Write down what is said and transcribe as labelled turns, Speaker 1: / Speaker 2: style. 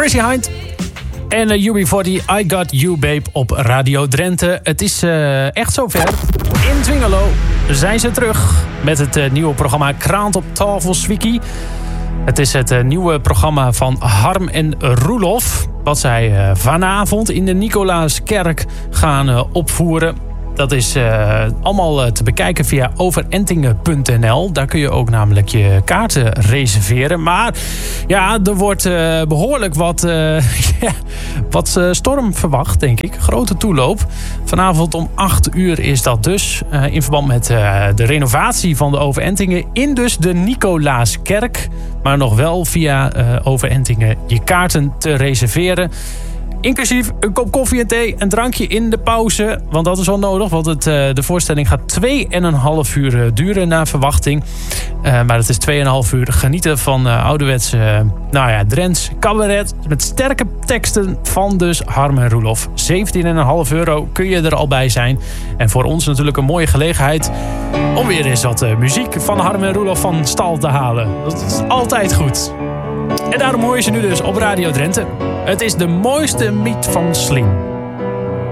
Speaker 1: Chrissy Hind en UB40, I Got You Babe op Radio Drenthe. Het is echt zover. In Twingelo zijn ze terug met het nieuwe programma Kraant op tafel Swikkie. Het is het nieuwe programma van Harm en Roelof, wat zij vanavond in de Nicolaaskerk gaan opvoeren. Dat is allemaal te bekijken via overentingen.nl. Daar kun je ook namelijk je kaarten reserveren. Maar ja, er wordt behoorlijk wat storm verwacht, denk ik. Grote toeloop. Vanavond om 8 uur is dat dus. In verband met de renovatie van de Overentingen in dus de Nicolaaskerk. Maar nog wel via Overentingen je kaarten te reserveren. Inclusief een kop koffie en thee, een drankje in de pauze. Want dat is wel nodig, want de voorstelling gaat 2,5 uur duren naar verwachting. Maar het is 2,5 uur genieten van ouderwetse Drents cabaret. Met sterke teksten van dus Harm en Roelof. €17,5 kun je er al bij zijn. En voor ons natuurlijk een mooie gelegenheid om weer eens wat muziek van Harm en Roelof van stal te halen. Dat is altijd goed. En daarom hoor je ze nu dus op Radio Drenthe. Het is de mooiste miet van Sling.